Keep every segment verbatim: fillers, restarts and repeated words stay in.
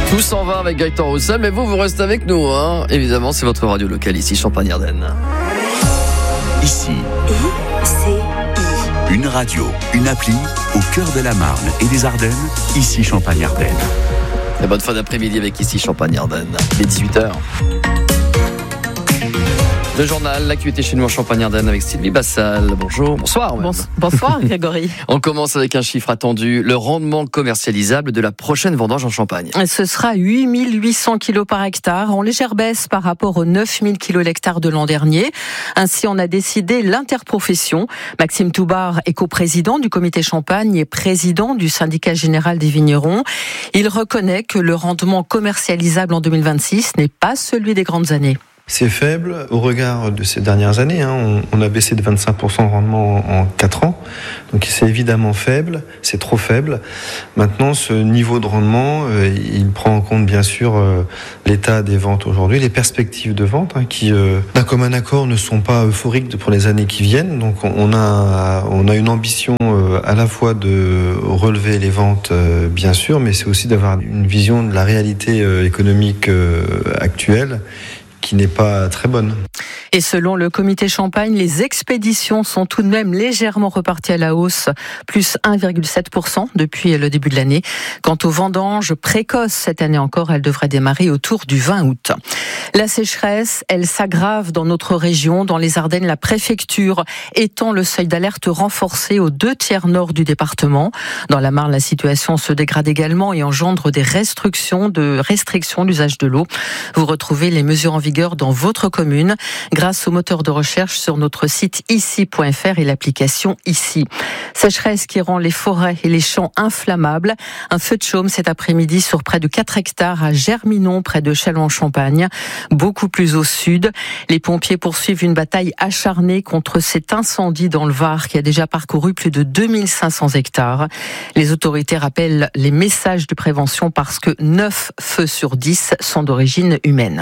Tout s'en va avec Gaëtan Roussel, mais vous, vous restez avec nous, hein. Évidemment, c'est votre radio locale ici, Champagne-Ardenne. Ici, I C I. une radio, une appli au cœur de la Marne et des Ardennes, ici Champagne-Ardenne. Et bonne fin d'après-midi avec ici Champagne-Ardenne. Il est dix-huit heures. Le journal, l'actualité chez nous en Champagne-Ardenne avec Sylvie Bassal. Bonjour, bonsoir. Même. Bonsoir Grégory. On commence avec un chiffre attendu, le rendement commercialisable de la prochaine vendange en Champagne. Ce sera huit mille huit cents kilos par hectare, en légère baisse par rapport aux neuf mille kilos l'hectare de l'an dernier. Ainsi, on a décidé l'interprofession. Maxime Toubar est coprésident du comité Champagne et président du syndicat général des vignerons. Il reconnaît que le rendement commercialisable en deux mille vingt-six n'est pas celui des grandes années. C'est faible au regard de ces dernières années. Hein. On, on a baissé de vingt-cinq pour cent de rendement en, en quatre ans. Donc c'est évidemment faible, c'est trop faible. Maintenant, ce niveau de rendement, euh, il prend en compte bien sûr euh, l'état des ventes aujourd'hui, les perspectives de vente hein, qui, euh, d'un commun accord, ne sont pas euphoriques pour les années qui viennent. Donc on a, on a une ambition euh, à la fois de relever les ventes, euh, bien sûr, mais c'est aussi d'avoir une vision de la réalité euh, économique euh, actuelle, qui n'est pas très bonne. Et selon le comité Champagne, les expéditions sont tout de même légèrement reparties à la hausse, plus un virgule sept pour cent depuis le début de l'année. Quant aux vendanges précoces, cette année encore, elles devraient démarrer autour du vingt août. La sécheresse, elle s'aggrave dans notre région. Dans les Ardennes, la préfecture étend le seuil d'alerte renforcé aux deux tiers nord du département. Dans la Marne, la situation se dégrade également et engendre des restrictions de restrictions d'usage de l'eau. Vous retrouvez les mesures en vigueur dans votre commune grâce au moteur de recherche sur notre site ici point f r et l'application Ici. Sécheresse qui rend les forêts et les champs inflammables. Un feu de chaume cet après-midi sur près de quatre hectares à Germinon, près de Châlons-en-Champagne. Beaucoup plus au sud. Les pompiers poursuivent une bataille acharnée contre cet incendie dans le Var qui a déjà parcouru plus de deux mille cinq cents hectares. Les autorités rappellent les messages de prévention parce que neuf feux sur dix sont d'origine humaine.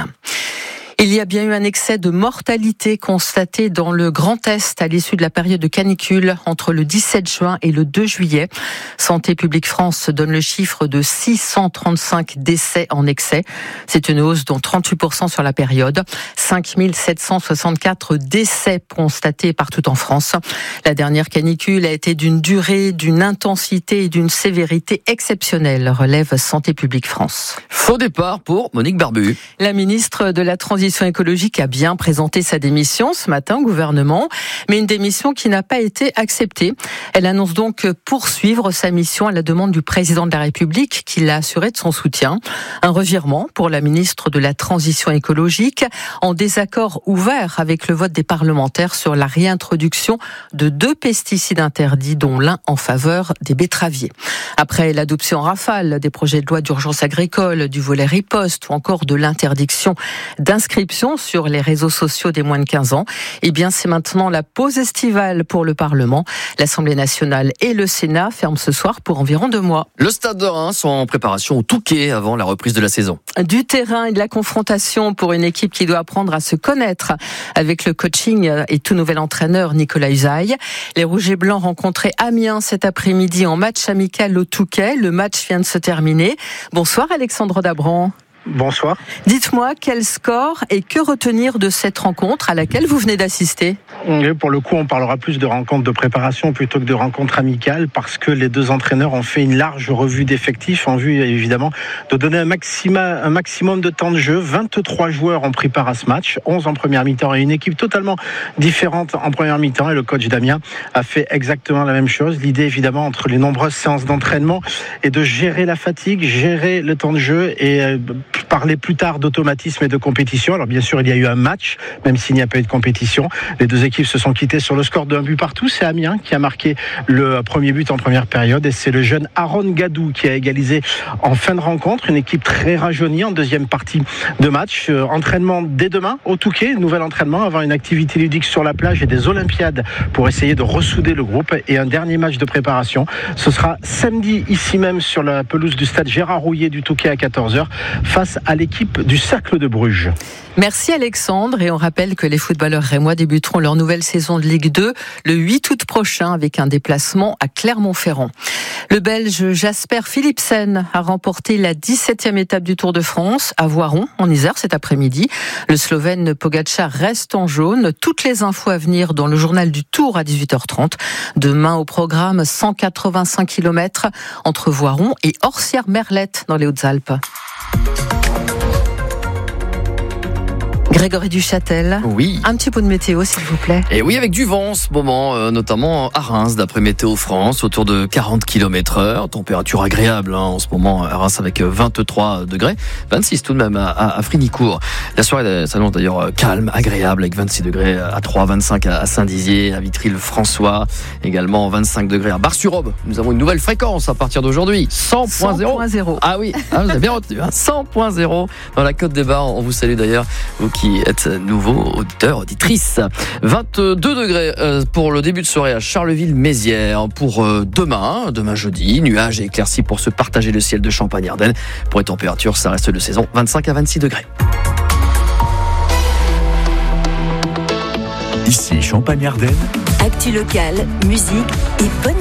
Il y a bien eu un excès de mortalité constaté dans le Grand Est à l'issue de la période de canicule entre le dix-sept juin et le deux juillet. Santé publique France donne le chiffre de six cent trente-cinq décès en excès. C'est une hausse de trente-huit pour cent sur la période. cinq mille sept cent soixante-quatre décès constatés partout en France. La dernière canicule a été d'une durée, d'une intensité et d'une sévérité exceptionnelles, relève Santé publique France. Faux départ pour Monique Barbu. La ministre de la Transition écologique a bien présenté sa démission ce matin au gouvernement, mais une démission qui n'a pas été acceptée. Elle annonce donc poursuivre sa mission à la demande du président de la République qui l'a assuré de son soutien. Un revirement pour la ministre de la Transition écologique en désaccord ouvert avec le vote des parlementaires sur la réintroduction de deux pesticides interdits, dont l'un en faveur des betteraviers. Après l'adoption en rafale des projets de loi d'urgence agricole, du volet riposte ou encore de l'interdiction d'inscription sur les réseaux sociaux des moins de quinze ans, eh bien c'est maintenant la pause estivale pour le Parlement. L'Assemblée nationale et le Sénat ferment ce soir pour environ deux mois. Le Stade de Reims sont en préparation au Touquet avant la reprise de la saison. Du terrain et de la confrontation pour une équipe qui doit apprendre à se connaître avec le coaching et tout nouvel entraîneur Nicolas Usaï. Les Rouges et Blancs rencontraient Amiens cet après-midi en match amical au Touquet. Le match vient de se terminer. Bonsoir Alexandre Dabran. Bonsoir. Dites-moi quel score et que retenir de cette rencontre à laquelle vous venez d'assister ? Pour le coup, on parlera plus de rencontres de préparation plutôt que de rencontres amicales parce que les deux entraîneurs ont fait une large revue d'effectifs en vue évidemment de donner un maximum, un maximum de temps de jeu. vingt-trois joueurs ont pris part à ce match, onze en première mi-temps et une équipe totalement différente en première mi-temps et le coach Damien a fait exactement la même chose. L'idée évidemment entre les nombreuses séances d'entraînement est de gérer la fatigue, gérer le temps de jeu et euh, parler plus tard d'automatisme et de compétition. Alors bien sûr, il y a eu un match, même s'il n'y a pas eu de compétition. Les deux équipes se sont quittées sur le score d'un but partout. C'est Amiens qui a marqué le premier but en première période et c'est le jeune Aaron Gadou qui a égalisé en fin de rencontre. Une équipe très rajeunie en deuxième partie de match. Euh, entraînement dès demain au Touquet, nouvel entraînement avant une activité ludique sur la plage et des Olympiades pour essayer de ressouder le groupe. Et un dernier match de préparation, ce sera samedi ici même sur la pelouse du stade Gérard Rouillet du Touquet à quatorze heures face à l'équipe du Cercle de Bruges. Merci Alexandre, et on rappelle que les footballeurs rémois débuteront leur nouvelle saison de Ligue deux le huit août prochain avec un déplacement à Clermont-Ferrand. Le Belge Jasper Philipsen a remporté la dix-septième étape du Tour de France à Voiron en Isère cet après-midi. Le Slovène Pogačar reste en jaune. Toutes les infos à venir dans le journal du Tour à dix-huit heures trente. Demain au programme cent quatre-vingt-cinq kilomètres entre Voiron et Orsières-Merlette dans les Hautes-Alpes. Grégory Duchâtel, oui. Un petit peu de météo s'il vous plaît. Et oui, avec du vent en ce moment, euh, notamment à Reims, d'après Météo France, autour de quarante kilomètres heure. Température agréable hein, en ce moment à Reims avec vingt-trois degrés, vingt-six tout de même à, à, à Frinicourt. La soirée s'annonce d'ailleurs calme, agréable, avec vingt-six degrés à Troyes, vingt-cinq à Saint-Dizier, à Vitry-le-François, également vingt-cinq degrés à Bar-sur-Aube. Nous avons une nouvelle fréquence à partir d'aujourd'hui, cent point zéro. Ah oui, ah, vous avez bien retenu, hein, cent point zéro dans la Côte des Bars. On vous salue d'ailleurs, vous qui êtes nouveau auditeur, auditrice. vingt-deux degrés pour le début de soirée à Charleville-Mézières. Pour demain, demain jeudi, nuages et éclaircies pour se partager le ciel de Champagne-Ardenne. Pour les températures, ça reste de saison, vingt-cinq à vingt-six degrés. Ici Champagne-Ardenne. Actu locale, musique et bonne